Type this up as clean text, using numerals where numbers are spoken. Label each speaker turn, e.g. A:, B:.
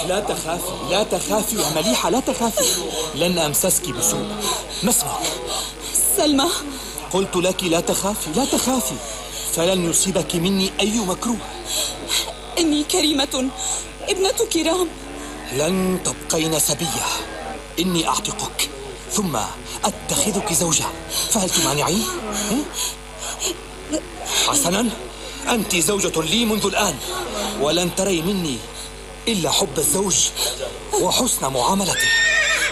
A: لا تخافي، لا تخافي يا مليحة، لا تخافي، لن أمسسك بسوء. ما اسمك؟
B: سلمى.
A: قلت لك لا تخافي، لا تخافي، فلن يصيبك مني أي مكروه.
B: إني كريمة ابنة كرام.
A: لن تبقين سبية، إني أعتقك ثم أتخذك زوجة، فهل تمانعين؟ حسنا، أنت زوجة لي منذ الآن، ولن تري مني إلا حب الزوج وحسن معاملته.